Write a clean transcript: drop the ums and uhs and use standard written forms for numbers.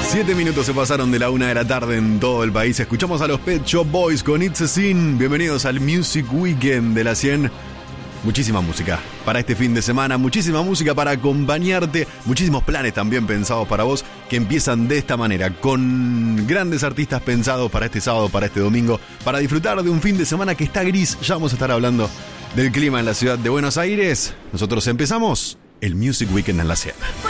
7 minutos se pasaron de la 1 de la tarde en todo el país. Escuchamos a los Pet Shop Boys con It's a Sin. Bienvenidos al Music Weekend de la 100. Muchísima música para este fin de semana, muchísima música para acompañarte, muchísimos planes también pensados para vos que empiezan de esta manera, con grandes artistas pensados para este sábado, para este domingo, para disfrutar de un fin de semana que está gris. Ya vamos a estar hablando del clima en la ciudad de Buenos Aires. Nosotros empezamos el Music Weekend en la 100.